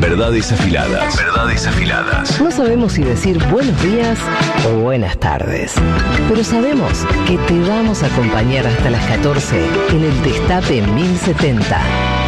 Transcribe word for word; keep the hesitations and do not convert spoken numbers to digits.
Verdades afiladas. Verdades afiladas. No sabemos si decir buenos días o buenas tardes, pero sabemos que te vamos a acompañar hasta las catorce en el Destape mil setenta.